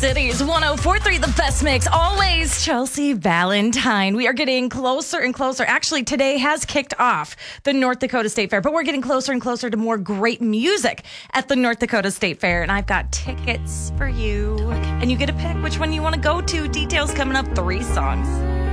Cities 104.3, the best mix. Always Chelsea Valentine. We are getting closer and closer. Actually, today has kicked off the North Dakota State Fair, but we're getting closer and closer to more great music at the North Dakota State Fair. And I've got tickets for you. And you get to pick which one you want to go to. Details coming up, 3 songs.